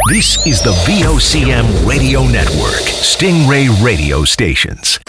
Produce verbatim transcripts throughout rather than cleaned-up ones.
This is the V O C M Radio Network, Stingray Radio Stations.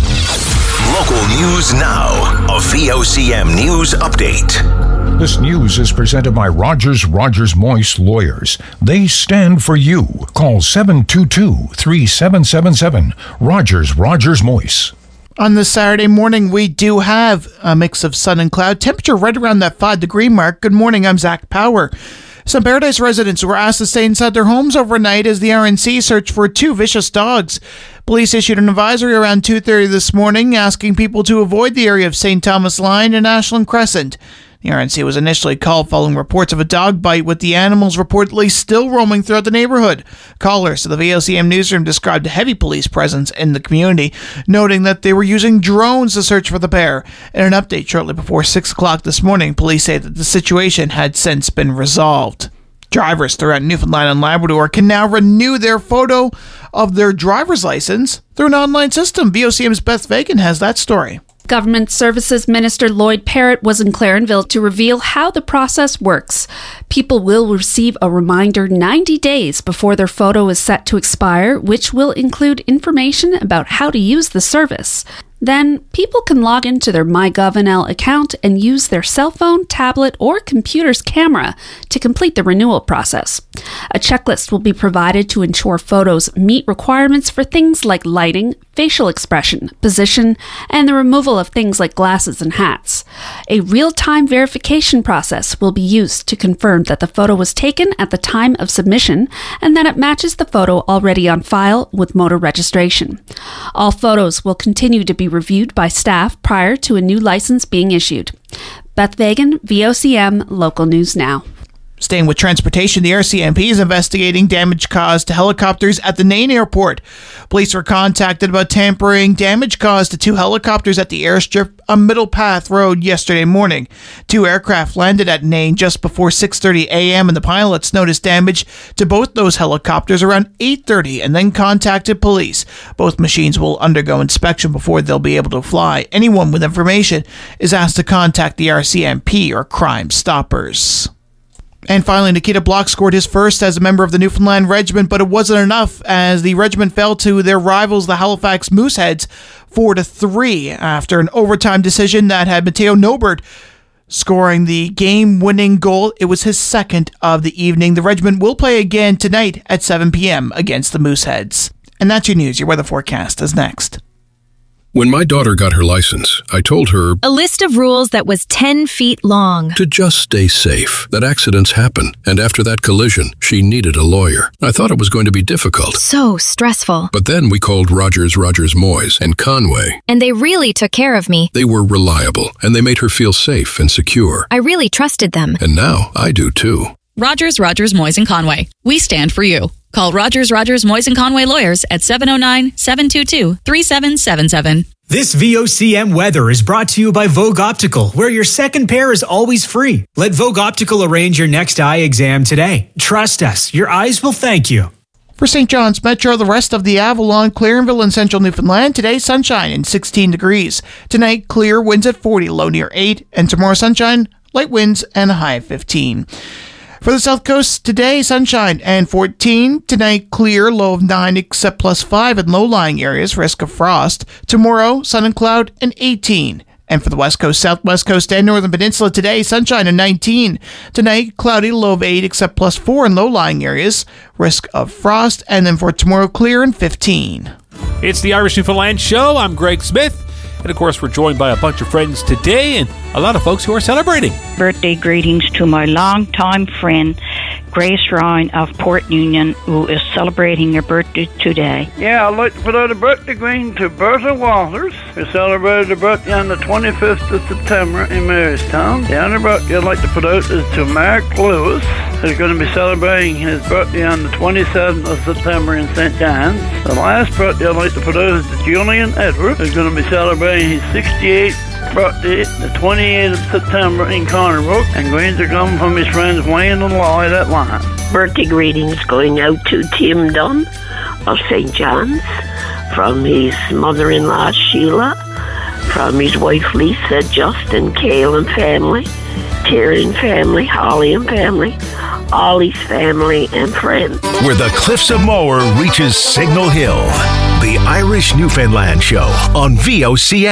Local news now. A V O C M News Update. This news is presented by Rogers Rogers Moise Lawyers. They stand for you. Call seven two two, three seven seven seven. Rogers Rogers Moise. On this Saturday morning, we do have a mix of sun and cloud. Temperature right around that five degree mark. Good morning, I'm Zach Power. Some Paradise residents were asked to stay inside their homes overnight as the R N C searched for two vicious dogs. Police issued an advisory around two thirty this morning asking people to avoid the area of Saint Thomas Line and Ashland Crescent. The R N C was initially called following reports of a dog bite, with the animals reportedly still roaming throughout the neighborhood. Callers to the V O C M newsroom described a heavy police presence in the community, noting that they were using drones to search for the pair. In an update shortly before six o'clock this morning, police say that the situation had since been resolved. Drivers throughout Newfoundland and Labrador can now renew their photo of their driver's license through an online system. V O C M's Beth Fagan has that story. Government Services Minister Lloyd Parrott was in Clarenville to reveal how the process works. People will receive a reminder ninety days before their photo is set to expire, which will include information about how to use the service. Then, people can log into their MyGovNL account and use their cell phone, tablet, or computer's camera to complete the renewal process. A checklist will be provided to ensure photos meet requirements for things like lighting, facial expression, position, and the removal of things like glasses and hats. A real-time verification process will be used to confirm that the photo was taken at the time of submission and that it matches the photo already on file with motor registration. All photos will continue to be reviewed by staff prior to a new license being issued. Beth Vagan, V O C M, Local News Now. Staying with transportation, the R C M P is investigating damage caused to helicopters at the Nain Airport. Police were contacted about tampering damage caused to two helicopters at the airstrip on Middle Path Road yesterday morning. Two aircraft landed at Nain just before six thirty a.m. and the pilots noticed damage to both those helicopters around eight thirty and then contacted police. Both machines will undergo inspection before they'll be able to fly. Anyone with information is asked to contact the R C M P or Crime Stoppers. And finally, Nikita Block scored his first as a member of the Newfoundland Regiment, but it wasn't enough as the regiment fell to their rivals, the Halifax Mooseheads, four to three after an overtime decision that had Matteo Nobert scoring the game-winning goal. It was his second of the evening. The regiment will play again tonight at seven p.m. against the Mooseheads. And that's your news. Your weather forecast is next. When my daughter got her license, I told her a list of rules that was ten feet long. To just stay safe, that accidents happen. And after that collision, she needed a lawyer. I thought it was going to be difficult. So stressful. But then we called Rogers Rogers Moise and Conway. And they really took care of me. They were reliable, and they made her feel safe and secure. I really trusted them. And now I do too. Rogers Rogers Moise and Conway. We stand for you. Call Rogers Rogers Moise and Conway Lawyers at seven oh nine, seven two two, three seven seven seven. This V O C M weather is brought to you by Vogue Optical, where your second pair is always free. Let Vogue Optical arrange your next eye exam today. Trust us, your eyes will thank you. For Saint John's Metro, the rest of the Avalon, Clarenville, and central Newfoundland, today sunshine and sixteen degrees. Tonight, clear, winds at forty, low near eight, and tomorrow sunshine, light winds, and a high of fifteen. For the South Coast, today, sunshine and fourteen. Tonight, clear, low of nine, except plus five in low-lying areas, risk of frost. Tomorrow, sun and cloud and eighteen. And for the West Coast, Southwest Coast, and Northern Peninsula, today, sunshine and nineteen. Tonight, cloudy, low of eight, except plus four in low-lying areas, risk of frost. And then for tomorrow, clear and fifteen. It's the Irish Newfoundland Show. I'm Greg Smith. And of course, we're joined by a bunch of friends today and a lot of folks who are celebrating. Birthday greetings to my longtime friend, Grace Ryan of Port Union, who is celebrating her birthday today. Yeah, I'd like to put out a birthday greeting to Bertha Walters, who celebrated her birthday on the twenty-fifth of September in Marystown. The other birthday I'd like to put out is to Mark Lewis, who's going to be celebrating his birthday on the twenty-seventh of September in Saint John's. The last birthday I'd like to put out is to Julian Edward, who's going to be celebrating his sixty-eighth birthday the twenty-eighth of September in Cornerbrook, and greetings are coming from his friends Wayne and Lloyd at Lyon. Birthday greetings going out to Tim Dunn of Saint John's, from his mother-in-law Sheila, from his wife Lisa, Justin, Kale and family, Terry and family, Holly and family, all his family and friends. Where the Cliffs of Moher reaches Signal Hill. The Irish Newfoundland Show on V O C M.